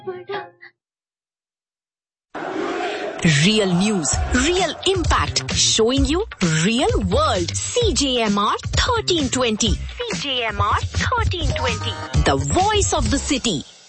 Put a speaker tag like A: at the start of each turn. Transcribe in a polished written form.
A: Real news, real impact, showing you real world. CJMR 1320. CJMR 1320. The voice of the city.